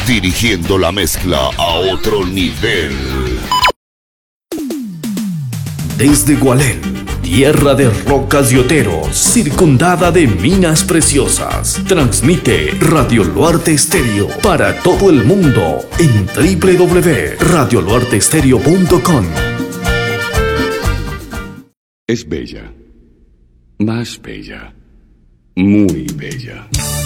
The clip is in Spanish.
dirigiendo la mezcla a otro nivel. Desde Gualén, tierra de rocas y oteros, circundada de minas preciosas, transmite Radio Luarte Estéreo para todo el mundo en www.radioluarteestereo.com. Es bella, más bella, muy bella.